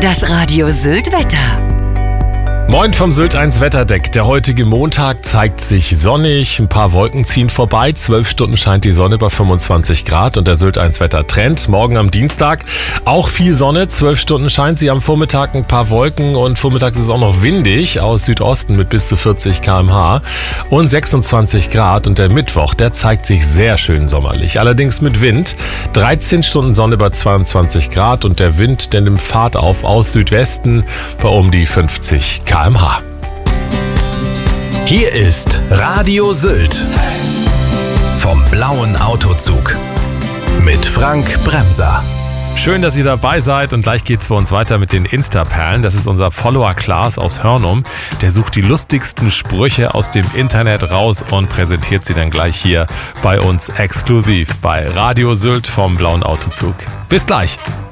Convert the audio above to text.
Das Radio Sylt Wetter. Moin vom Sylt 1 Wetterdeck. Der heutige Montag zeigt sich sonnig, ein paar Wolken ziehen vorbei, 12 Stunden scheint die Sonne bei 25 Grad und der Sylt 1 Wettertrend. Morgen am Dienstag auch viel Sonne, 12 Stunden scheint sie, am Vormittag ein paar Wolken und vormittags ist es auch noch windig aus Südosten mit bis zu 40 km/h und 26 Grad und der Mittwoch, der zeigt sich sehr schön sommerlich, allerdings mit Wind. 13 Stunden Sonne bei 22 Grad und der Wind, der nimmt Fahrt auf aus Südwesten bei um die 50 km/h. Hier ist Radio Sylt vom blauen Autozug mit Frank Bremser. Schön, dass ihr dabei seid und gleich geht's für uns weiter mit den Insta-Perlen. Das ist unser Follower Klaas aus Hörnum. Der sucht die lustigsten Sprüche aus dem Internet raus und präsentiert sie dann gleich hier bei uns exklusiv bei Radio Sylt vom blauen Autozug. Bis gleich.